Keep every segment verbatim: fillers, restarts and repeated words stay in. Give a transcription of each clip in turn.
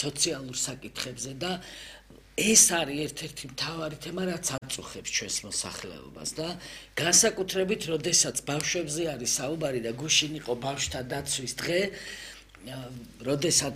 სოციალურ საკითხებზე და ეს არის ერთ-ერთი მთავარი თემა, რაც აწუხებს ჩვენს მოსახლეობას და განსაკუთრებით, როდესაც ბავშვებზე არის საუბარი და გუშინ იყო ბავშვთა დაცვის დღე, როდესაც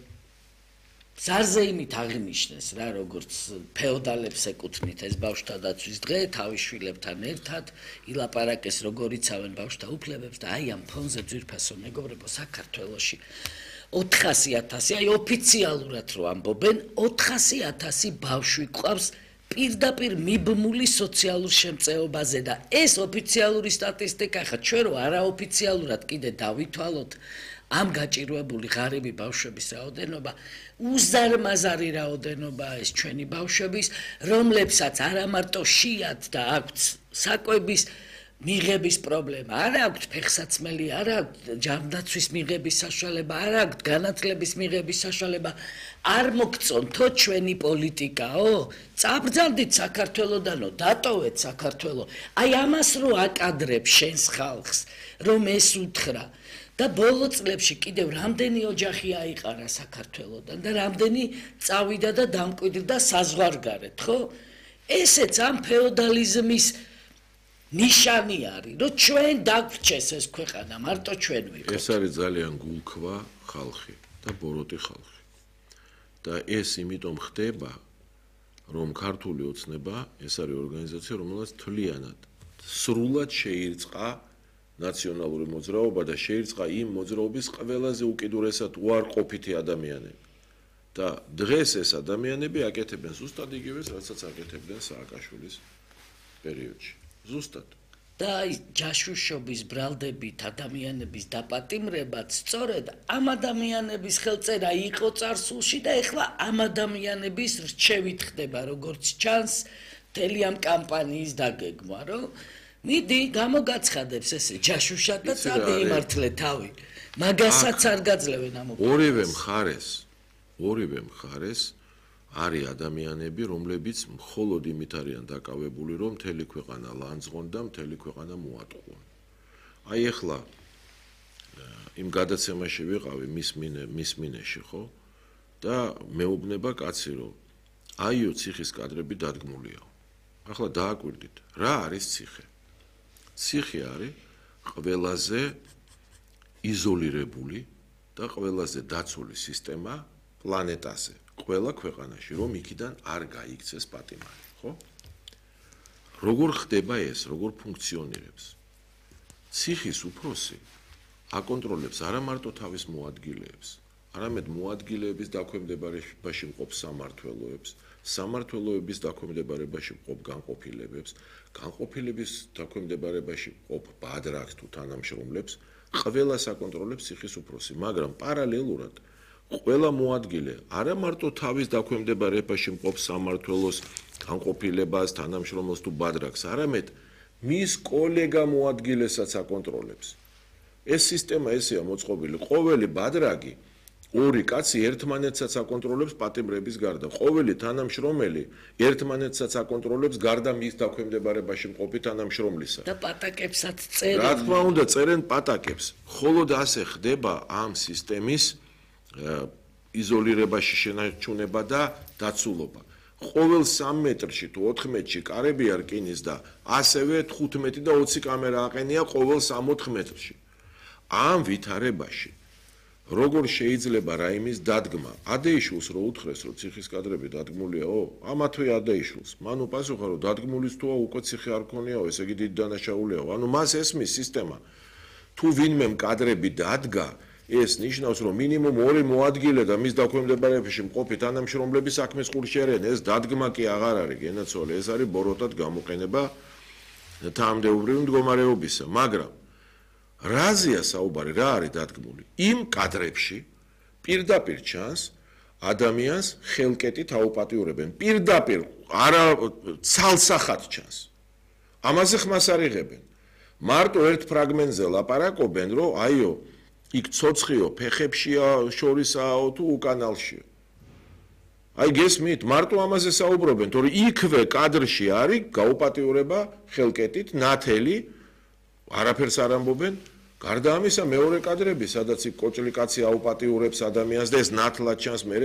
ზარზეიმით აღნიშნეს რა, როგორც ფეოდალებს ეკუთვნით ეს ბავშვთა დაცვის დღე, თავის შვილებთან ერთად ილაპარაკეს როგორ იცავენ ბავშვთა უფლებებს და აი ამ ფონზე ძვირფასო მეგობრებო საქართველოში ოთხასი ათასი, აი ოფიციალურად რო ამბობენ, ოთხასი ათასი ბავშვი ყავს პირდაპირ მიბმული სოციალურ შემწეობაზე და ეს ოფიციალური სტატისტიკა, ხა ჩვენ რო არაოფიციალურად კიდე დავითვალოთ ამ გაჭირვებული ღარიბი ბავშვების რაოდენობა, უზარმაზარი რაოდენობა ეს ჩვენი ბავშვების, რომლებსაც არა მარტო შიათ და აქვთ საკვების მიღების პრობლემა, არ აქვთ ფეხსაცმელი, არ აქვთ ჯანდაცვის მიღების საშუალება, არ აქვთ განათლების მიღების საშუალება, არ მოგწონთო ჩვენი პოლიტიკაო? წაბრძანდით საქართველოდანო, დატოვეთ საქართველო. აი ამას რო აკადრებ შენს ხალხს, რომ ეს უთხრა და ბოლო წლებში კიდევ რამდენი ოჯახი აიყარა საქართველოდან და რამდენი წავიდა და დამკვიდრდა საზღვარგარეთ, ხო? ესეც ამ ფეოდალიზმის ნიშანი არის, რომ ჩვენ დაგვრჩეს ეს ქვეყანა, მარტო ჩვენ ვიყოთ. ეს არის ძალიან გულქვა ხალხი და ბოროტი ხალხი. და ეს იმიტომ ხდება, რომ ქართული ოცნება ეს არის ორგანიზაცია, რომელსაც თლიანად სრულად შეირწყა ნაციონალური მოძრაობა და შეირწყა იმ მოძრაობის ყველაზე უკიდურესად უარყოფითი ადამიანები. და დღეს ეს ადამიანები აკეთებენ ზუსტად იგივეს, რასაც აკეთებდნენ სააკაშვილის პერიოდში. ზუსტად. და ჯაშუშობის ბრალდებით ადამიანების დაპატიმრებაც სწორედ ამ ადამიანების ხელწერა იყო წარსულში და ეხლა ამ ადამიანების რჩევით ხდება, როგორც ჩანს, მთელი ამ კამპანიის დაგეგმვა, რომ მიდი გამოგაცხადებს ესე ჯაშუშა და წადი იმართლე თავი. მაგასაც არ გაძლევენ ამ ორივე მხარეს, ორივე მხარეს არის ადამიანები, რომლებიც მხოლოდ იმით არიან დაკავებული, რომ მთელი ქვეყანა ლანძღონ და მთელი ქვეყანა მოატყუონ. აი ახლა იმ გადაცემაში ვიყავი მის მინე, მის მინეში, ხო? და მეუბნება კაცი, რომ აიო ციხის კადრები დადგმულია. ახლა დააკვირდით, რა არის ციხე? ციხე არის ყველაზე იზოლირებული და ყველაზე დაცული სისტემა პლანეტაზე. ყველა ქვეყანაში, რომ იქიდან არ გაიქცეს პატიმარი, ხო? როგორ ხდება ეს, როგორ ფუნქციონირებს? ციხის უფროსი აკონტროლებს არა მარტო თავის მოადგილეებს, არამედ მოადგილეების დაქვემდებარებაში მყოფ სამმართველოებს, სამმართველოების დაქვემდებარებაში მყოფ განყოფილებებს, განყოფილების დაქვემდებარებაში მყოფ ბადრაკს თუ თანამშრომლებს, ყველას აკონტროლებს ციხის უფროსი, მაგრამ პარალელურად ყველა მოადგილე არა მარტო თავის დაქვემდებარებაში მყოფ სამმართველოს განყოფილებას, თანამშრომლებს თუ ბადრაკს, არამედ მის კოლეგა მოადგილესაც აკონტროლებს. ეს სისტემა ესეა მოწყობილი, ყოველი ბადრაგი ორი კაცი ერთმანეთსაც აკონტროლებს პატიმრების გარდა. ყოველი თანამშრომელი ერთმანეთსაც აკონტროლებს გარდა მის დაქვემდებარებაში მყოფი თანამშრომლისა. და პატაკებსაც წერენ. რა თქმა უნდა, წერენ პატაკებს. მხოლოდ ასე ხდება ამ სისტემის იზოლირებაში შენარჩუნება და დაცულობა. ყოველ სამ მეტრში თუ ოთხ მეტრში კარები არ რკინის და ასევე თხუთმეტი და ოცი კამერა აყენია ყოველ სამ-ოთხ მეტრში. ამ ვითარებაში როგორ შეიძლება რაიმის დადგმა? ადეიშულს რო უთხრეს, რომ ციხის კადრები დადგმულიაო, ამათვე ადეიშულს. მან უპასუხა, რომ დადგმულის თუა უკვე ციხე არ ქონიაო, ესე იგი დიდი დანაშაულიაო. ანუ მას ესმის სისტემა. თუ ვინმემ კადრები დადგა, ეს ნიშნავს, რომ მინიმუმ ორი მოადგილე და მის დაქვემდებარებაში მყოფი თანამშრომლები საქმეს ყურშერენ. ეს დადგმა კი აღარ არის გენაცვალე, ეს არის ბოროტად გამოყენება თანამდებობრივი მდგომარეობისა. მაგრამ რაზეა საუბარი, რა არის დადგმული? იმ კადრებში პირდაპირ ჩანს ადამიანს ხელკეტით აუპატიურებენ. პირდაპირ არა ცალსახად ჩანს. ამაზე ხმას არ იღებენ. მარტო ერთ ფრაგმენტზე ლაპარაკობენ, რომ აიო იქ ცოცხიო ფეხებშია შორისაო თუ უკანალშია. აი გესმით, მარტო ამაზე საუბრობენ, თორე იქვე კადრში არის გაუპატიურება ხელკეტით, ნათელი, არაფერს არ ამბობენ. გარდა ამისა მეორე კადრები, სადაც იქ კოჭლი კაცი აუპატიურებს ადამიანს და ეს ნათლად ჩანს მე